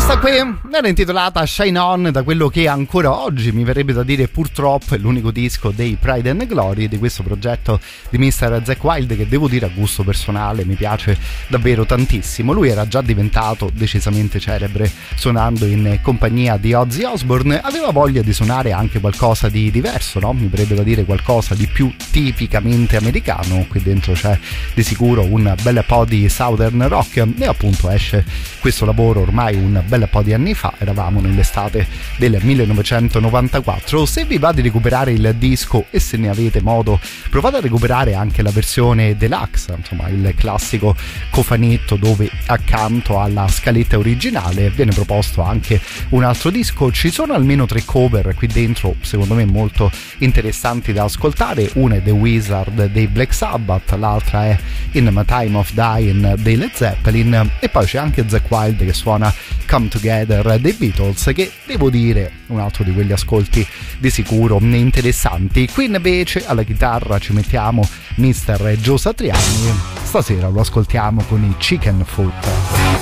Questa qui era intitolata Shine On, da quello che ancora oggi mi verrebbe da dire purtroppo è l'unico disco dei Pride and Glory, di questo progetto di Mr. Zakk Wylde, che devo dire a gusto personale mi piace davvero tantissimo. Lui era già diventato decisamente celebre suonando in compagnia di Ozzy Osbourne, aveva voglia di suonare anche qualcosa di diverso, no? Mi verrebbe da dire qualcosa di più tipicamente americano. Qui dentro c'è di sicuro un bel po' di Southern Rock e appunto esce questo lavoro ormai un bel po' di anni fa, eravamo nell'estate del 1994. Se vi va di recuperare il disco e se ne avete modo, provate a recuperare anche la versione deluxe, insomma il classico cofanetto dove accanto alla scaletta originale viene proposto anche un altro disco. Ci sono almeno 3 cover qui dentro, secondo me molto interessanti da ascoltare. Una è The Wizard dei Black Sabbath, l'altra è In My Time of Dying dei Led Zeppelin, e poi c'è anche Zakk Wylde che suona Come Together dei Beatles, che devo dire un altro di quegli ascolti di sicuro interessanti. Qui invece alla chitarra ci mettiamo Mr. Joe Satriani, stasera lo ascoltiamo con i Chicken Foot.